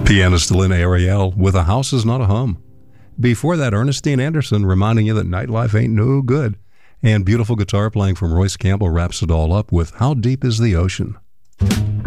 Pianist Lynn Ariel with A House Is Not a Hum. Before that, Ernestine Anderson reminding you that nightlife ain't no good. And beautiful guitar playing from Royce Campbell wraps it all up with How Deep Is the Ocean.